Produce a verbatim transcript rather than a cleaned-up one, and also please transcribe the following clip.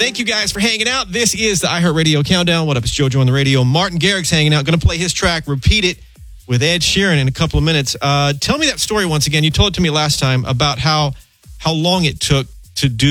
Thank you guys for hanging out. This is the iHeartRadio Countdown. What up? It's JoJo on the radio. Martin Garrix hanging out. Going to play his track, Repeat It, with Ed Sheeran in a couple of minutes. Uh, tell me that story once again. You told it to me last time about how how long it took to do